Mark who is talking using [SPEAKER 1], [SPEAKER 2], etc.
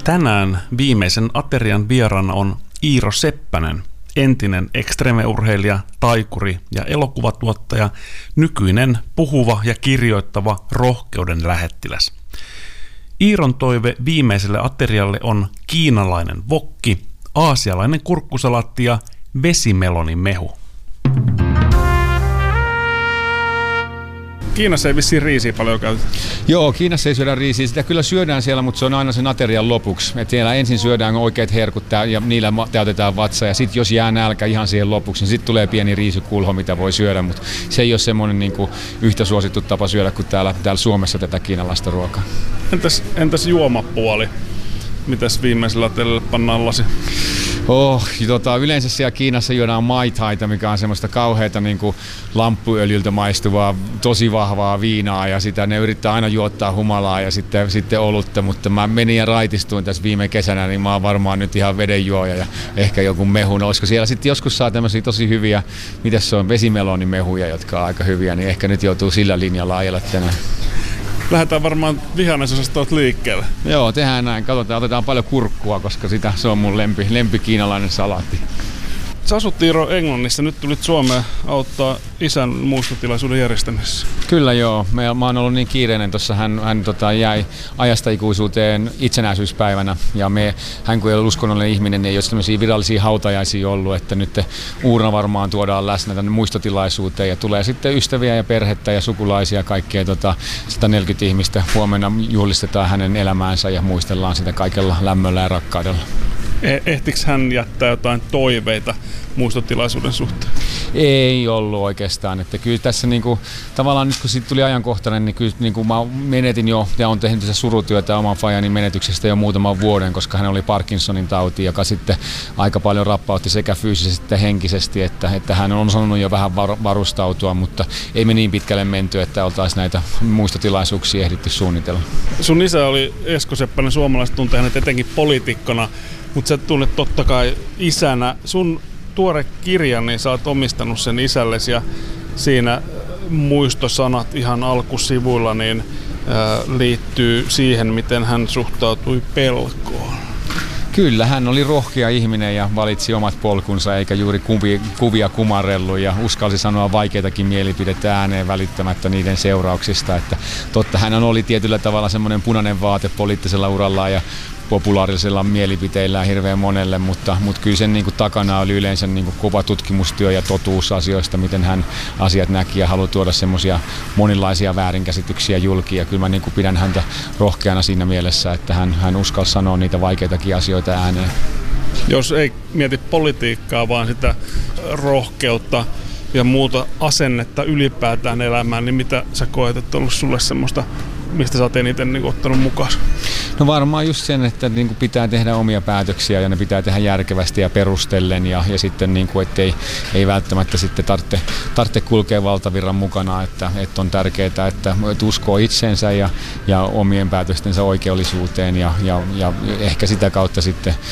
[SPEAKER 1] Tänään viimeisen aterian vieraana on Iiro Seppänen, entinen ekstremeurheilija, taikuri ja elokuvatuottaja, nykyinen puhuva ja kirjoittava rohkeuden lähettiläs. Iiron toive viimeiselle aterialle on kiinalainen wokki, aasialainen kurkkusalaatti ja vesimelonin mehu. Kiinassa ei vissiin riisiä paljon käytetä.
[SPEAKER 2] Joo, Kiinassa ei syödä riisiä. Sitä kyllä syödään siellä, mutta se on aina sen aterian lopuksi. Et siellä ensin syödään oikeat herkut ja niillä täytetään vatsa. Ja sitten jos jää nälkä ihan siihen lopuksi, niin sitten tulee pieni riisikulho, mitä voi syödä. Mutta se ei ole semmoinen niinku yhtä suosittu tapa syödä kuin täällä Suomessa tätä kiinalaista ruokaa.
[SPEAKER 1] Entäs juomapuoli? Mitäs viimeisellä aterialla pannaan lasi?
[SPEAKER 2] Yleensä siellä Kiinassa juodaan mai taita, mikä on semmoista kauheata niin kuin lamppuöljyltä maistuvaa, tosi vahvaa viinaa ja sitä ne yrittää aina juottaa humalaa ja sitten olutta, mutta mä menin ja raitistuin tässä viime kesänä, niin mä oon varmaan nyt ihan vedenjuoja ja ehkä joku mehun. Olisiko siellä sitten joskus saa tämmöisiä tosi hyviä, mitäs se on, vesimelonimehuja, jotka on aika hyviä, niin ehkä nyt joutuu sillä linjalla ajella tänään.
[SPEAKER 1] Lähdetään varmaan vihannesosastolta liikkeelle.
[SPEAKER 2] Joo, tehdään näin. Katsotaan, otetaan paljon kurkkua, koska se on mun lempi kiinalainen salaatti.
[SPEAKER 1] Sä asut, Iiro, Englannissa. Nyt tulit Suomeen auttaa isän muistotilaisuuden järjestämisessä.
[SPEAKER 2] Kyllä joo. Mä oon ollut niin kiireinen tuossa. Hän jäi ajasta ikuisuuteen itsenäisyyspäivänä. Ja hän kun ei ole uskonnollinen ihminen, niin ei ole sellaisia virallisia hautajaisia ollut. Että nyt uurna varmaan tuodaan läsnä tänne muistotilaisuuteen. Ja tulee sitten ystäviä ja perhettä ja sukulaisia ja kaikkea 140 ihmistä. Huomenna juhlistetaan hänen elämäänsä ja muistellaan sitä kaikella lämmöllä ja rakkaudella.
[SPEAKER 1] Ehtikö hän jättää jotain toiveita muistotilaisuuden suhteen?
[SPEAKER 2] Ei ollut oikeastaan. Että kyllä tässä tavallaan nyt kun siitä tuli ajankohtainen, niin kyllä mä menetin jo ja olen tehnyt tässä surutyötä oman fajani menetyksestä jo muutaman vuoden, koska hän oli Parkinsonin tauti, joka sitten aika paljon rappautti sekä fyysisesti että henkisesti, että hän on osannut jo vähän varustautua, mutta ei me niin pitkälle menty, että oltaisiin näitä muistotilaisuuksia ehditty suunnitella.
[SPEAKER 1] Sun isä oli Esko Seppänen, suomalaiset tuntee hänet etenkin poliitikkona, mutta sä tunnet totta kai isänä. Sun tuore kirja, niin sä oot omistanut sen isällesi ja siinä muistosanat ihan alkusivuilla niin liittyy siihen, miten hän suhtautui pelkoon.
[SPEAKER 2] Kyllä, hän oli rohkea ihminen ja valitsi omat polkunsa eikä juuri kuvia kumarrellut ja uskalsi sanoa vaikeitakin mielipidettä ääneen välittämättä niiden seurauksista. Että totta, hän oli tietyllä tavalla semmoinen punainen vaate poliittisella urallaan ja populaarisella mielipiteillä hirveän monelle, mutta kyllä sen takana oli yleensä kova tutkimustyö ja totuus asioista, miten hän asiat näki ja halusi tuoda semmoisia monenlaisia väärinkäsityksiä julki. Ja kyllä mä pidän häntä rohkeana siinä mielessä, että hän uskalsi sanoa niitä vaikeitakin asioita ääneen.
[SPEAKER 1] Jos ei mieti politiikkaa, vaan sitä rohkeutta ja muuta asennetta ylipäätään elämään, niin mitä sä koet, että on ollut sulle semmoista, mistä sä oot eniten ottanut mukaan?
[SPEAKER 2] No varmaan just sen, että pitää tehdä omia päätöksiä ja ne pitää tehdä järkevästi ja perustellen ja sitten ettei välttämättä sitten tarvitse kulkea valtavirran mukana, että on tärkeää, että uskoo itseensä ja omien päätöstensä oikeellisuuteen ja ehkä sitä kautta sitten